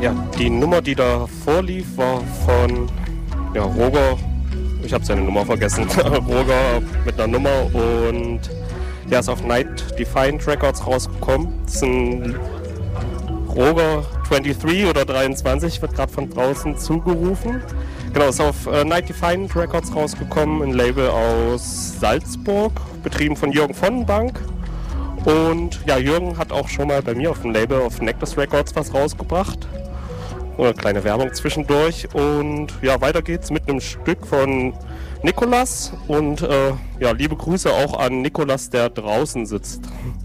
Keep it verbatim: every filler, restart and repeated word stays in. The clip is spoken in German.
Ja, die Nummer, die da vorlief, war von ja, Roger. Ich habe seine Nummer vergessen. Roger mit einer Nummer und der ist auf Night Defiant Records rausgekommen. Das ist ein Roger dreiundzwanzig oder dreiundzwanzig, wird gerade von draußen zugerufen. Genau, ist auf äh, Night Defiant Records rausgekommen, ein Label aus Salzburg, betrieben von Jürgen Vonnenbank. Und ja, Jürgen hat auch schon mal bei mir auf dem Label auf Nectus Records was rausgebracht. Eine kleine Werbung zwischendurch. Und ja, weiter geht's mit einem Stück von Nikolas. Und äh, ja, liebe Grüße auch an Nikolas, der draußen sitzt.